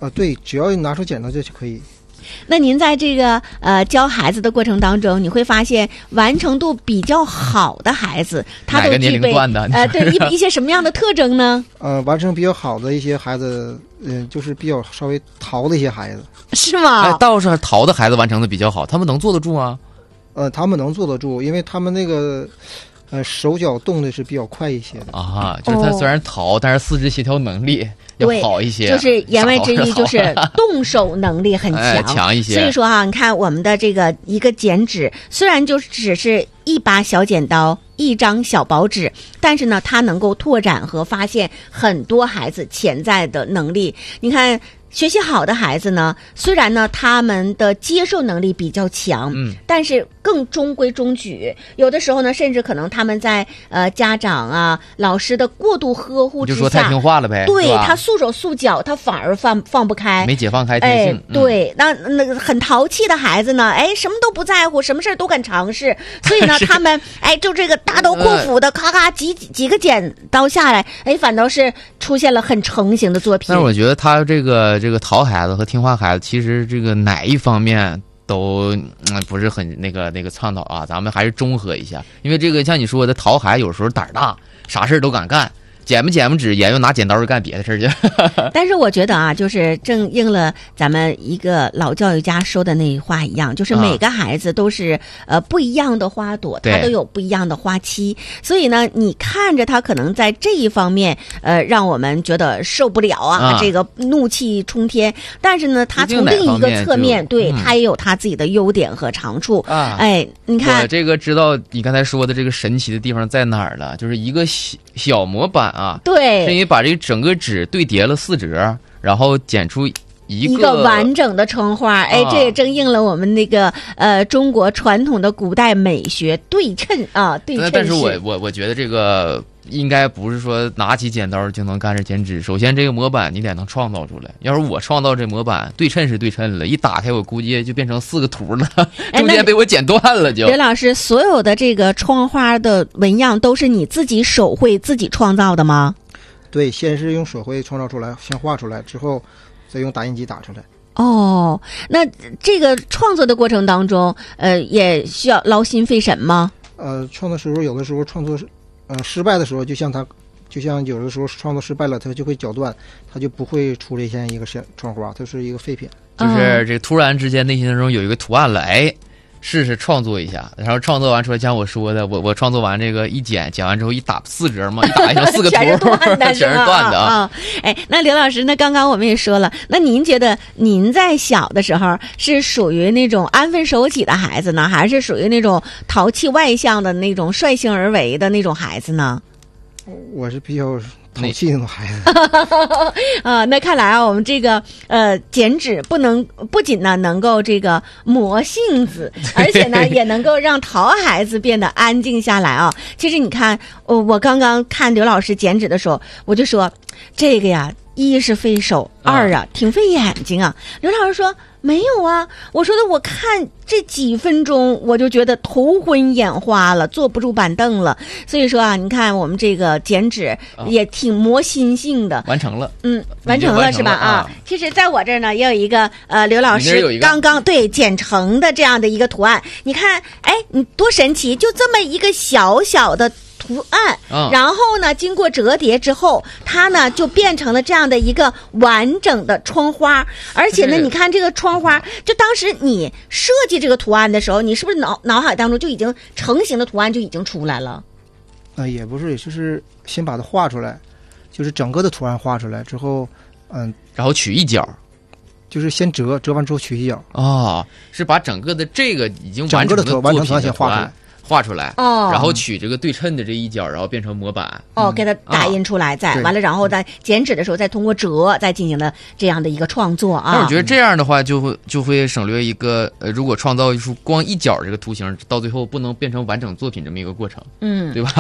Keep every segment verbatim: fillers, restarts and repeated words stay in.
呃，对，只要拿出剪刀就可以。 那您在这个呃教孩子的过程当中，你会发现完成度比较好的孩子，他都具备呃对一一些什么样的特征呢？ 呃，完成比较好的一些孩子，嗯、呃，就是比较稍微淘的一些孩子， 是吗？ 哎，倒是淘的孩子完成的比较好，他们能坐得住啊？ 呃，他们能坐得住，因为他们那个呃手脚动的是比较快一些的啊，就是他虽然淘，哦、但是四肢协调能力。要好一些， 就是言外之意就是动手能力很强， 哎、强一些。 所以说啊，你看我们的这个一个剪纸，虽然就只是一把小剪刀、一张小薄纸，但是呢，它能够拓展和发现很多孩子潜在的能力。你看。学习好的孩子呢，虽然呢他们的接受能力比较强，嗯，但是更中规中矩。有的时候呢，甚至可能他们在呃家长啊、老师的过度呵护之下， 就说太听话了呗， 对他束手束脚，他反而放放不开， 没解放开天性。 哎，对，那那个很淘气的孩子呢，哎，什么都不在乎，什么事都敢尝试，所以呢，他们哎就这个大刀阔斧的，咔咔几几个剪刀下来，哎，反倒是出现了很成型的作品。 但是我觉得他这个。这个淘孩子和听话孩子，其实这个哪一方面都嗯不是很那个那个倡导啊，咱们还是中和一下。因为这个像你说的，淘孩子有时候胆儿大，啥事儿都敢干。剪不剪不纸，研究拿剪刀干别的事儿去。 但是我觉得啊，就是正应了咱们一个老教育家说的那话一样，就是每个孩子都是、啊、呃不一样的花朵，他都有不一样的花期。所以呢，你看着他可能在这一方面，呃，让我们觉得受不了啊，啊这个怒气冲天。但是呢，他从另一个侧面，对、嗯、他也有他自己的优点和长处。啊，哎，你看， 我这个知道你刚才说的这个神奇的地方在哪儿了？就是一个小小模板。啊， 对， 是因为把这整个纸对叠了四折，然后剪出一个一个完整的窗花。哎、啊，这也正应了我们那个呃中国传统的古代美学对称啊，对称式。 但是我我我觉得这个应该不是说拿起剪刀就能干这剪纸。首先，这个模板你得能创造出来。要是我创造这模板，对称是对称了，一打开我估计就变成四个图了，中间被我剪断了就。 刘老师，所有的这个窗花的纹样都是你自己手绘自己创造的吗？ 对，先是用手绘创造出来，先画出来，之后再用打印机打出来。 哦，那这个创作的过程当中，呃，也需要劳心费神吗？ 呃，创作时候有的时候创作呃失败的时候，就像他。就像有的时候创作失败了，它就会绞断，它就不会出来现一个窗花，它是一个废品。 就是这突然之间内心当中有一个图案了，哎，试试创作一下，然后创作完出来，像我说的，我我创作完这个一剪，剪完之后一打四折嘛，一打成四个图， 全是断的， 全是断的啊！ 哎，那刘老师，那刚刚我们也说了，那您觉得您在小的时候是属于那种安分守己的孩子呢，还是属于那种淘气外向的那种率性而为的那种孩子呢？ 我是比较淘气那种孩子啊，那看来啊，我们这个呃剪纸不能不仅呢能够这个磨性子，而且呢也能够让淘孩子变得安静下来啊。其实你看，我、哦、我刚刚看刘老师剪纸的时候，我就说这个呀，一是费手，二啊挺费眼睛啊。刘老师说。没有啊，我说的我看这几分钟我就觉得头昏眼花了，坐不住板凳了。所以说啊，你看我们这个剪纸也挺磨心性的。 完成了， 嗯，完成了是吧？啊，啊其实在我这儿呢也有一个呃刘老师刚刚对剪成的这样的一个图案。你看，哎，你多神奇，就这么一个小小的图案、嗯、然后呢经过折叠之后，它呢就变成了这样的一个完整的窗花。而且呢你看这个窗花，就当时你设计这个图案的时候，你是不是脑脑海当中就已经成型的图案就已经出来了？ 呃，也不是，就是先把它画出来，就是整个的图案画出来之后，嗯， 然后取一角， 就是先折，折完之后取一角。 啊、哦，是把整个的这个已经完成的整个的完成图案先画出来。 画出来哦， 然后取这个对称的这一角，然后变成模板哦，给它打印出来，嗯、再完了，然后在剪纸的时候再通过折，再进行了这样的一个创作啊。 但我觉得这样的话，就会就会省略一个呃，如果创造出光一角这个图形，到最后不能变成完整作品这么一个过程，嗯，对吧？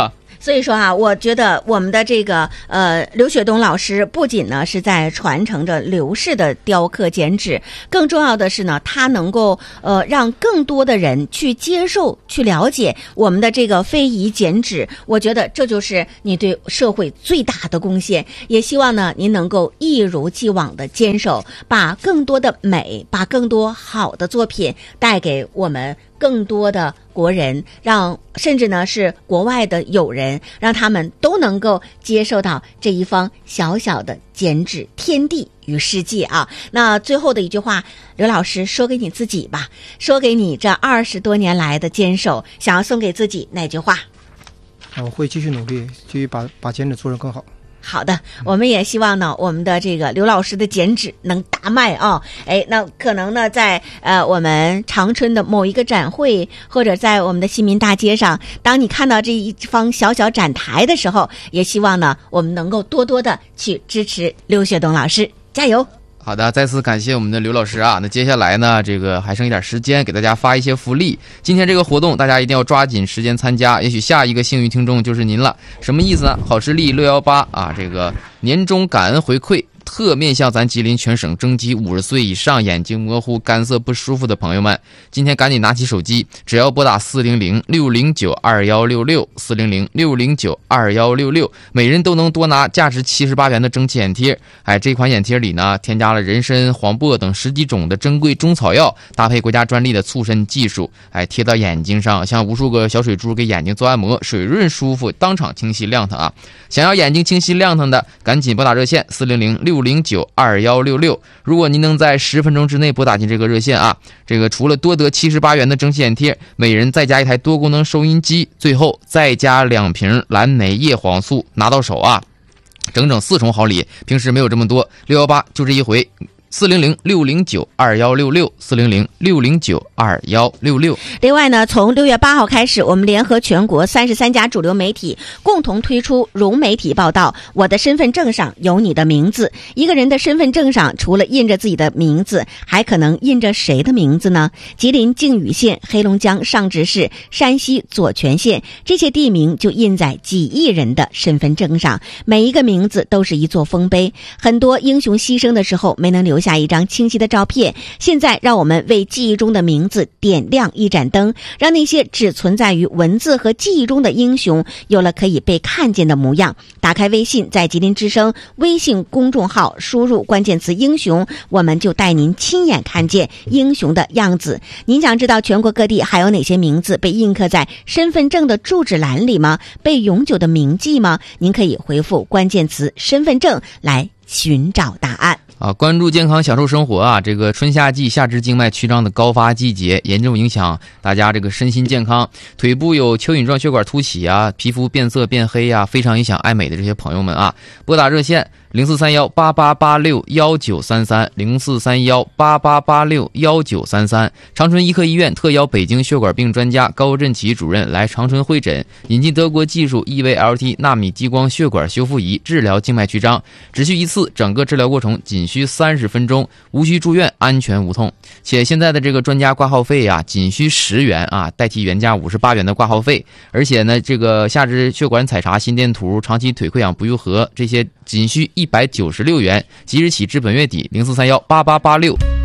所以说啊，我觉得我们的这个呃刘雪东老师不仅呢是在传承着刘氏的雕刻剪纸，更重要的是呢，他能够呃让更多的人去接受、去了解我们的这个非遗剪纸。我觉得这就是你对社会最大的贡献。也希望呢，您能够一如既往的坚守，把更多的美，把更多好的作品带给我们更多的国人，让甚至呢是国外的友人，让他们都能够接受到这一方小小的剪纸天地与世界啊。那最后的一句话，刘老师说给你自己吧，说给你这二十多年来的坚守，想要送给自己哪句话？ 我会继续努力，继续把把剪纸做得更好。 好的，我们也希望呢，我们的这个刘老师的剪纸能大卖啊！哎，那可能呢，在呃我们长春的某一个展会，或者在我们的新民大街上，当你看到这一方小小展台的时候，也希望呢，我们能够多多的去支持刘雪东老师，加油！ 好的，再次感谢我们的刘老师啊。那接下来呢，这个还剩一点时间，给大家发一些福利。今天这个活动大家一定要抓紧时间参加，也许下一个幸运听众就是您了。什么意思呢？好视力六一八啊，这个年终感恩回馈。特面向咱吉林全省征集五十岁以上眼睛模糊、干涩不舒服的朋友们，今天赶紧拿起手机，只要拨打四零零六零九二幺六六四零零六零九二幺六六，每人都能多拿价值七十八元的蒸汽眼贴。哎，这款眼贴里呢，添加了人参、黄柏等十几种的珍贵中草药，搭配国家专利的促渗技术，哎，贴到眼睛上，像无数个小水珠给眼睛做按摩，水润舒服，当场清晰亮堂啊！想要眼睛清晰亮堂的，赶紧拨打热线四零零六零九二幺六六。如果您能在十分钟之内拨打进这个热线啊，这个除了多得七十八元的蒸汽眼贴，每人再加一台多功能收音机，最后再加两瓶蓝莓叶黄素，拿到手啊，整整四重好礼，平时没有这么多。六一八就这一回。四零零六零九二幺六六四零零六零九二幺六六。 另外呢，从六月八号开始，我们联合全国三十三家主流媒体共同推出融媒体报道，我的身份证上有你的名字。一个人的身份证上除了印着自己的名字，还可能印着谁的名字呢？吉林靖宇县、黑龙江上直市、山西左权县这些地名就印在几亿人的身份证上，每一个名字都是一座丰碑。很多英雄牺牲的时候没能留下一张清晰的照片，现在让我们为记忆中的名字点亮一盏灯，让那些只存在于文字和记忆中的英雄有了可以被看见的模样。打开微信，在吉林之声微信公众号输入关键词英雄，我们就带您亲眼看见英雄的样子。您想知道全国各地还有哪些名字被印刻在身份证的住址栏里吗？被永久的铭记吗？您可以回复关键词身份证来寻找答案。 啊，关注健康，享受生活啊！这个春夏季下肢静脉曲张的高发季节，严重影响大家这个身心健康。腿部有蚯蚓状血管凸起啊，皮肤变色变黑啊，非常影响爱美的这些朋友们啊，拨打热线零四三幺八八八六幺九三三零四三幺八八八六幺九三三。长春医科医院特邀北京血管病专家高振奇主任来长春会诊，引进德国技术 E V L T 纳米激光血管修复仪治疗静脉曲张，只需一次，整个治疗过程仅需三十分钟，无需住院，安全无痛。且现在的这个专家挂号费啊，仅需十元啊，代替原价五十八元的挂号费。而且呢，这个下肢血管采查、心电图、长期腿溃疡不愈合这些仅需一百九十六元，即日起至本月底，零四三幺八八八六